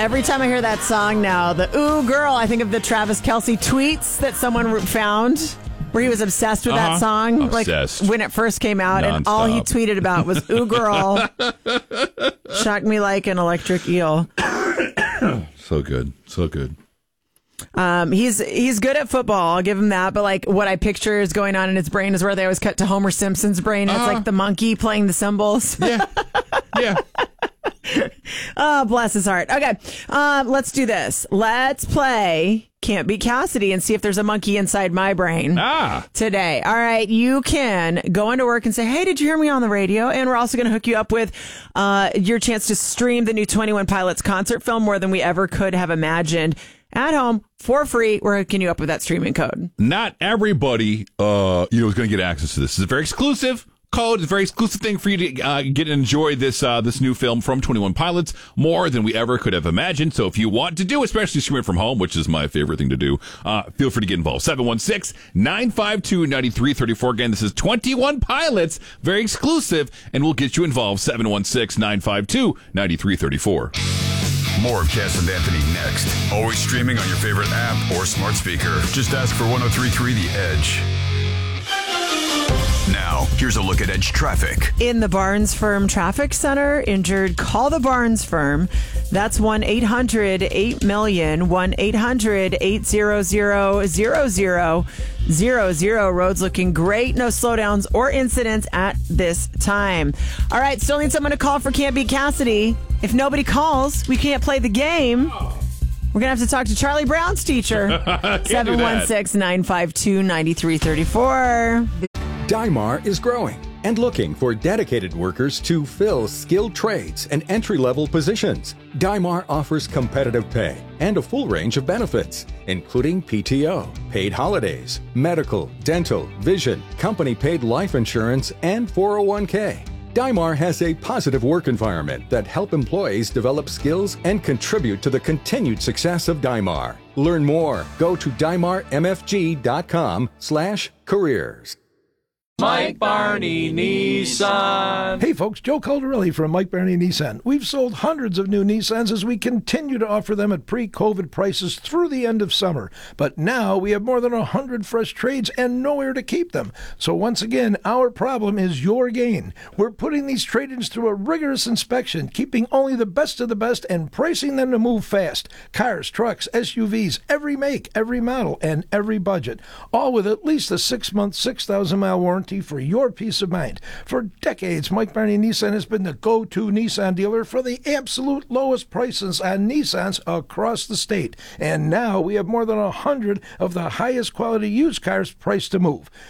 Every time I hear that song now, the Ooh Girl, I think of the Travis Kelce tweets that someone found where he was obsessed with that song. Obsessed. Like when it first came out, and all he tweeted about was Ooh Girl. Shocked me like an electric eel. So good. So good. He's good at football. I'll give him that. But like what I picture is going on in his brain is where they always cut to Homer Simpson's brain. It's like the monkey playing the cymbals. Yeah. Yeah. Oh, bless his heart. Okay. Let's do this. Let's play Can't Beat Cassidy and see if there's a monkey inside my brain today. All right. You can go into work and say, hey, did you hear me on the radio? And we're also going to hook you up with your chance to stream the new 21 Pilots concert film, More Than We Ever Could Have Imagined, at home for free. We're hooking you up with that streaming code. Not everybody is going to get access to this. It's a very exclusive code. It's a very exclusive thing for you to get and enjoy this new film from 21 Pilots, More Than We Ever Could Have Imagined. So if you want to do, especially stream it from home, which is my favorite thing to do, feel free to get involved. 716-952-9334. Again, this is 21 Pilots, very exclusive, and we'll get you involved. 716-952-9334. More of Cass and Anthony next. Always streaming on your favorite app or smart speaker. Just ask for 103.3 The Edge. Now, here's a look at Edge traffic. In the Barnes Firm Traffic Center, injured, call the Barnes Firm. That's 1-800-8-million, 1-800-800-0000. Roads looking great. No slowdowns or incidents at this time. All right, still need someone to call for Can't Beat Cassidy. If nobody calls, we can't play the game. We're going to have to talk to Charlie Brown's teacher. 716-952-9334. Dymar is growing and looking for dedicated workers to fill skilled trades and entry-level positions. Dymar offers competitive pay and a full range of benefits, including PTO, paid holidays, medical, dental, vision, company-paid life insurance, and 401k. Dymar has a positive work environment that help employees develop skills and contribute to the continued success of Dymar. Learn more. Go to dymarmfg.com/careers. Mike Barney Nissan. Hey folks, Joe Caldarelli from Mike Barney Nissan. We've sold hundreds of new Nissans as we continue to offer them at pre-COVID prices through the end of summer. But now we have more than 100 fresh trades and nowhere to keep them. So once again, our problem is your gain. We're putting these trade-ins through a rigorous inspection, keeping only the best of the best and pricing them to move fast. Cars, trucks, SUVs, every make, every model, and every budget. All with at least a 6-month, 6,000-mile warranty for your peace of mind. For decades, Mike Barney Nissan has been the go-to Nissan dealer for the absolute lowest prices on Nissans across the state. And now we have more than 100 of the highest quality used cars priced to move.